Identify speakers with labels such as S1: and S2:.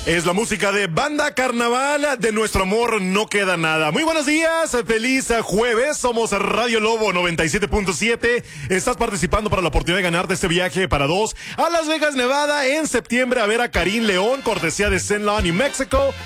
S1: Es la música de Banda Carnaval, de Nuestro Amor No Queda Nada. Muy buenos días, feliz jueves, somos Radio Lobo 97.7. Estás participando para la oportunidad de ganarte este viaje para dos a Las Vegas, Nevada, en septiembre a ver a Karim León, cortesía de Zen Lawn, New Mexico.